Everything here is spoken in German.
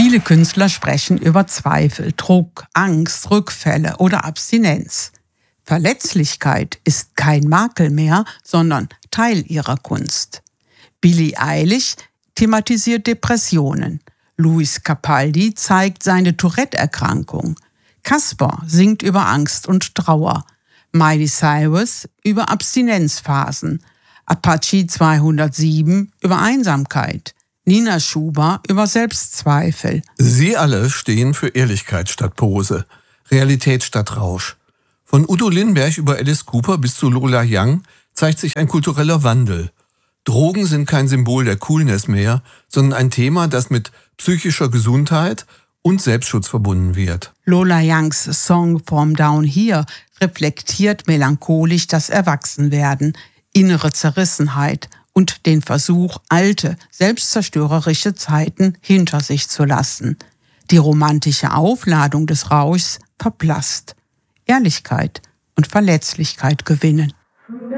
Viele Künstler sprechen über Zweifel, Druck, Angst, Rückfälle oder Abstinenz. Verletzlichkeit ist kein Makel mehr, sondern Teil ihrer Kunst. Billie Eilish thematisiert Depressionen. Luis Capaldi zeigt seine Tourette-Erkrankung. Casper singt über Angst und Trauer. Miley Cyrus über Abstinenzphasen. Apache 207 über Einsamkeit. Nina Schuber über Selbstzweifel. Sie alle stehen für Ehrlichkeit statt Pose, Realität statt Rausch. Von Udo Lindenberg über Alice Cooper bis zu Lola Young zeigt sich ein kultureller Wandel. Drogen sind kein Symbol der Coolness mehr, sondern ein Thema, das mit psychischer Gesundheit und Selbstschutz verbunden wird. Lola Youngs Song From Down Here reflektiert melancholisch das Erwachsenwerden, innere Zerrissenheit und den Versuch, alte, selbstzerstörerische Zeiten hinter sich zu lassen. Die romantische Aufladung des Rauschs verblasst. Ehrlichkeit und Verletzlichkeit gewinnen.